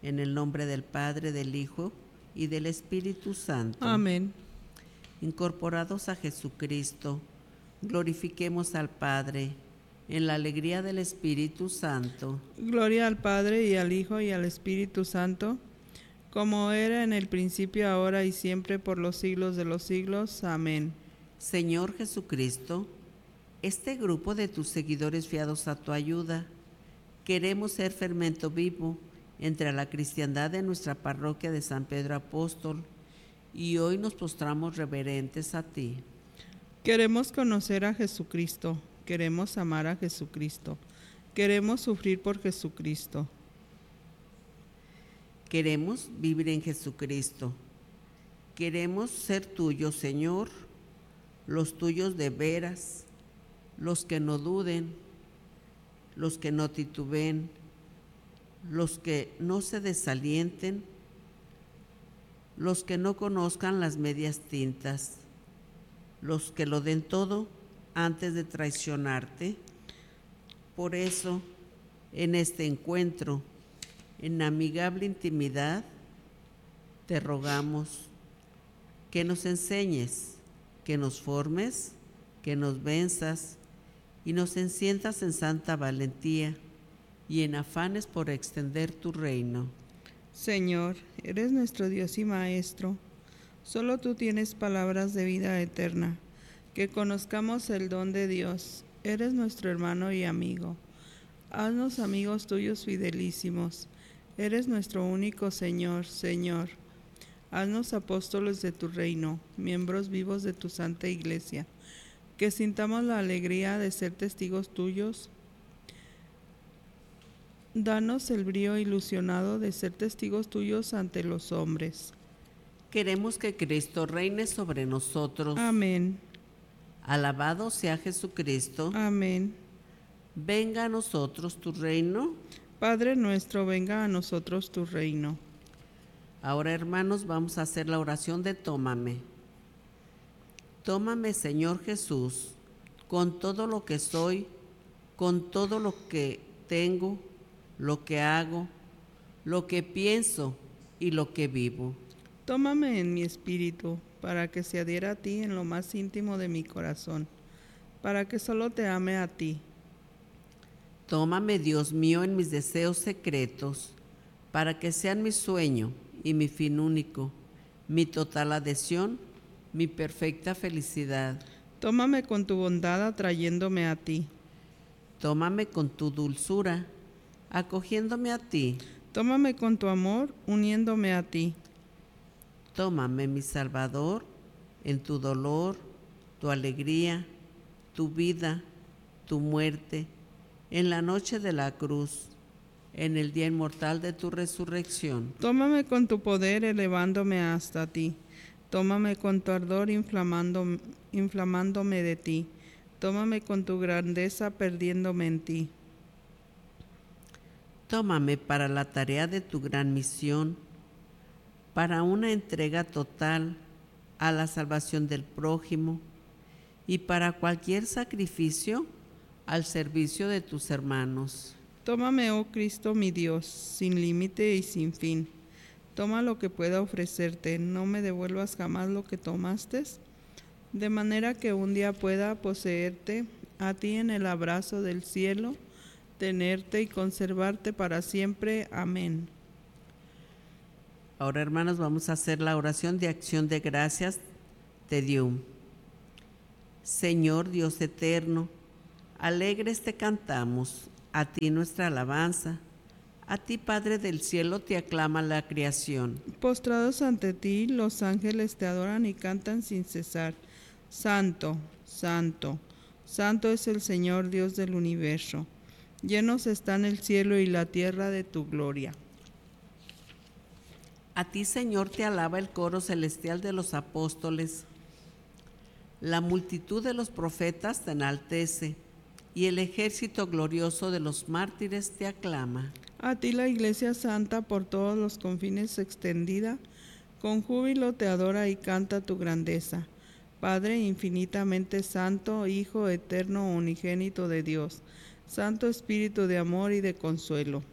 En el nombre del Padre, del Hijo y del Espíritu Santo. Amén. Incorporados a Jesucristo, glorifiquemos al Padre en la alegría del Espíritu Santo. Gloria al Padre y al Hijo y al Espíritu Santo, como era en el principio, ahora y siempre, por los siglos de los siglos. Amén. Señor Jesucristo, este grupo de tus seguidores fiados a tu ayuda, queremos ser fermento vivo entre la cristiandad de nuestra parroquia de San Pedro Apóstol, y hoy nos postramos reverentes a ti. Queremos conocer a Jesucristo, queremos amar a Jesucristo, queremos sufrir por Jesucristo. Queremos vivir en Jesucristo. Queremos ser tuyos, Señor, los tuyos de veras, los que no duden, los que no titubeen, los que no se desalienten, los que no conozcan las medias tintas, los que lo den todo antes de traicionarte. Por eso, en este encuentro, en amigable intimidad, te rogamos que nos enseñes, que nos formes, que nos venzas y nos enciendas en santa valentía y en afanes por extender tu reino. Señor, eres nuestro Dios y Maestro. Solo tú tienes palabras de vida eterna. Que conozcamos el don de Dios. Eres nuestro hermano y amigo. Haznos amigos tuyos fidelísimos. Eres nuestro único Señor, Señor. Haznos apóstoles de tu reino, miembros vivos de tu santa iglesia. Que sintamos la alegría de ser testigos tuyos. Danos el brío ilusionado de ser testigos tuyos ante los hombres. Queremos que Cristo reine sobre nosotros. Amén. Alabado sea Jesucristo. Amén. Venga a nosotros tu reino. Padre nuestro, venga a nosotros tu reino. Ahora, hermanos, vamos a hacer la oración de tómame. Tómame, Señor Jesús, con todo lo que soy, con todo lo que tengo, lo que hago, lo que pienso y lo que vivo. Tómame en mi espíritu, para que se adhiera a ti en lo más íntimo de mi corazón, para que solo te ame a ti. Tómame, Dios mío, en mis deseos secretos, para que sean mi sueño y mi fin único, mi total adhesión, mi perfecta felicidad. Tómame con tu bondad atrayéndome a ti. Tómame con tu dulzura, acogiéndome a ti. Tómame con tu amor, uniéndome a ti. Tómame, mi Salvador, en tu dolor, tu alegría, tu vida, tu muerte, en la noche de la cruz, en el día inmortal de tu resurrección. Tómame con tu poder elevándome hasta ti. Tómame con tu ardor inflamándome de ti. Tómame con tu grandeza perdiéndome en ti. Tómame para la tarea de tu gran misión, para una entrega total a la salvación del prójimo y para cualquier sacrificio al servicio de tus hermanos. Tómame, oh Cristo, mi Dios, sin límite y sin fin. Toma lo que pueda ofrecerte, no me devuelvas jamás lo que tomaste, de manera que un día pueda poseerte a ti en el abrazo del cielo, tenerte y conservarte para siempre. Amén. Ahora, hermanos, vamos a hacer la oración de acción de gracias Te Deum. Señor Dios eterno, alegres te cantamos, a ti nuestra alabanza. A ti, Padre del cielo, te aclama la creación. Postrados ante ti, los ángeles te adoran y cantan sin cesar. Santo, santo, santo es el Señor Dios del universo. Llenos están el cielo y la tierra de tu gloria. A ti, Señor, te alaba el coro celestial de los apóstoles. La multitud de los profetas te enaltece, y el ejército glorioso de los mártires te aclama. A ti la Iglesia Santa por todos los confines extendida, con júbilo te adora y canta tu grandeza. Padre infinitamente santo, Hijo eterno unigénito de Dios, Santo Espíritu de amor y de consuelo.